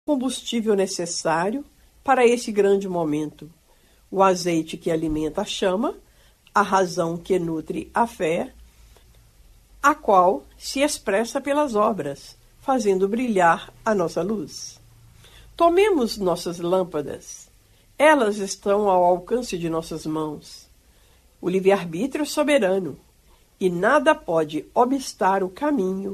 combustível necessário para esse grande momento. O azeite que alimenta a chama, a razão que nutre a fé, a qual se expressa pelas obras, fazendo brilhar a nossa luz. Tomemos nossas lâmpadas. Elas estão ao alcance de nossas mãos. O livre-arbítrio é soberano, e nada pode obstar o caminho